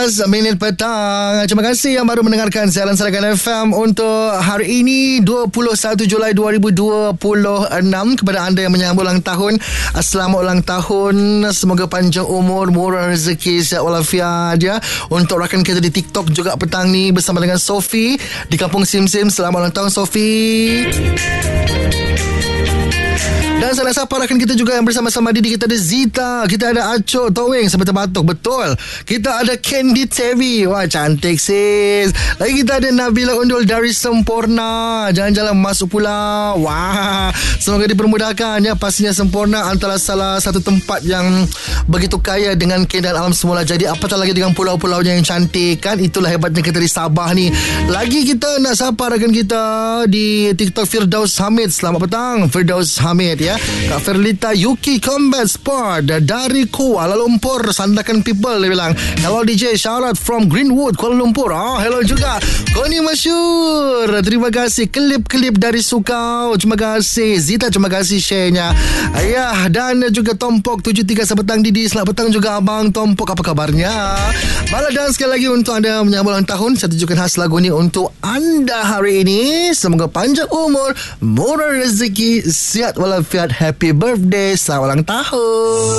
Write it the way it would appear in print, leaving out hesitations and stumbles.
Minit petang. Terima kasih yang baru mendengarkan siaran Sarakan FM untuk hari ini 21 Julai 2026. Kepada anda yang menyambut ulang tahun, selamat ulang tahun. Semoga panjang umur, murah rezeki, sihat walafiat ya. Untuk rakan kita di TikTok juga petang ni bersama dengan Sophie di Kampung Sim-Sim. Selamat ulang tahun Sophie. Dan salah satu rakan kita juga yang bersama-sama Didi, kita ada Zita, kita ada Acok Towing sampai terbatuk. Betul. Kita ada Candy Terry. Wah, cantik sis. Lagi kita ada Nabila Undul dari Semporna. Jalan-jalan masuk pula. Wah, semoga dipermudahkan ya. Pastinya Semporna antara salah satu tempat yang begitu kaya dengan keindahan alam semula. Jadi apatah lagi dengan pulau-pulaunya yang cantik kan. Itulah hebatnya kita di Sabah ni. Lagi kita nak sapa rakan kita di TikTok, Firdaus Hamid. Selamat petang Firdaus Hamid ya. Kak Ferlita Yuki Combat Sport dari Kuala Lumpur, Sandakan People dia bilang. Hello DJ, shout out from Greenwood, Kuala Lumpur. Hello juga Koni Masyur. Terima kasih klip-klip dari Sukau. Terima kasih Zita, terima kasih share-nya. Ayah dan juga Tompok 73 sepetang Didi. Selamat petang juga Abang Tompok, apa kabarnya? Malah dan sekali lagi untuk anda menyambut ulang tahun, saya tunjukkan khas lagu ni untuk anda hari ini. Semoga panjang umur, murah rezeki, sihat walafiat. Happy birthday, selamat ulang tahun.